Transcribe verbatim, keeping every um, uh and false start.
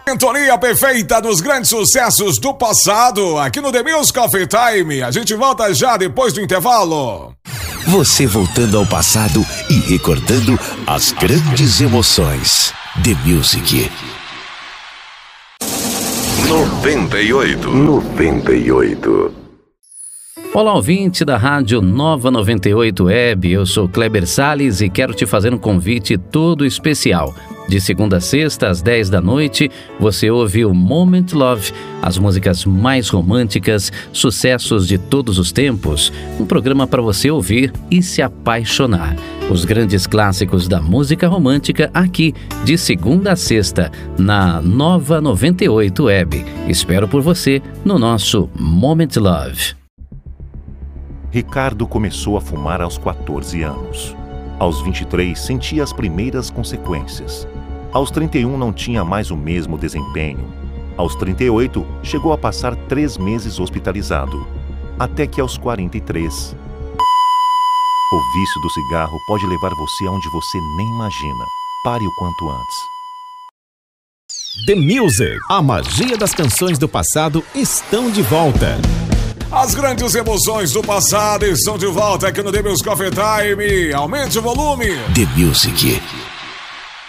Sintonia perfeita dos grandes sucessos do passado, aqui no The Music Coffee Time. A gente volta já depois do intervalo. Você voltando ao passado e recordando as grandes emoções. The Music. noventa e oito. noventa e oito. Olá, ouvinte da Rádio Nova noventa e oito Web. Eu sou Kleber Salles e quero te fazer um convite todo especial. De segunda a sexta, às dez da noite, você ouve o Moment Love, as músicas mais românticas, sucessos de todos os tempos. Um programa para você ouvir e se apaixonar. Os grandes clássicos da música romântica aqui, de segunda a sexta, na Nova noventa e oito Web. Espero por você no nosso Moment Love. Ricardo começou a fumar aos quatorze anos. Aos vinte e três, sentia as primeiras consequências. Aos trinta e um, não tinha mais o mesmo desempenho. Aos trinta e oito, chegou a passar três meses hospitalizado. Até que aos quarenta e três... O vício do cigarro pode levar você aonde você nem imagina. Pare o quanto antes. The Music, a magia das canções do passado estão de volta. As grandes emoções do passado estão de volta aqui no The Music Coffee Time. Aumente o volume. The Music.